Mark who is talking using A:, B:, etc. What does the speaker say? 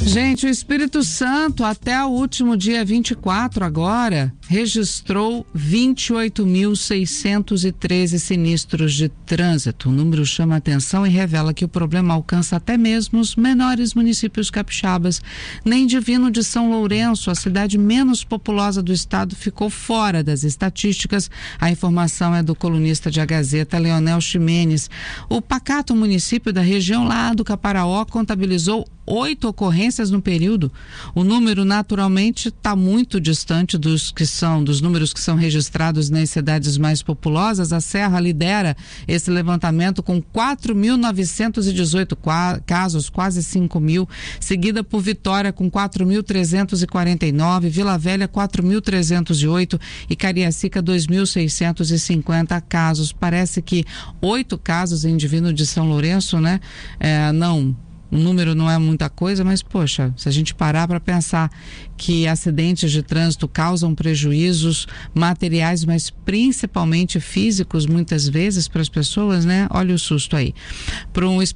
A: Gente, o Espírito Santo, até o último dia 24 agora, registrou 28.613 sinistros de trânsito. O número chama atenção e revela que o problema alcança até mesmo os menores municípios capixabas. Nem Divino de São Lourenço, a cidade menos populosa do estado, ficou fora das estatísticas. A informação é do colunista de A Gazeta, Leonel Ximenes. O pacato município da região lá do Caparaó contabilizou 8 ocorrências no período. O número naturalmente está muito distante dos números que são registrados nas cidades mais populosas. A Serra lidera esse levantamento com 4.918 casos, quase 5.000, seguida por Vitória com 4.349, Vila Velha 4.308 e Cariacica 2.650 casos. Parece que 8 casos em Divino de São Lourenço, né? O número não é muita coisa, mas, poxa, se a gente parar para pensar que acidentes de trânsito causam prejuízos materiais, mas principalmente físicos, muitas vezes, para as pessoas, né? Olha o susto aí.